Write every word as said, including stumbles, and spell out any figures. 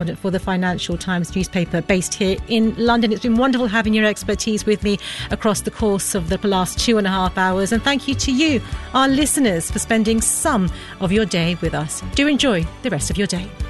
correspondent for the Financial Times newspaper based here in London. It's been wonderful having your expertise with me across the course of the last two and a half hours. And thank you to you, our listeners, for spending some of your day with us. Do enjoy the rest of your day.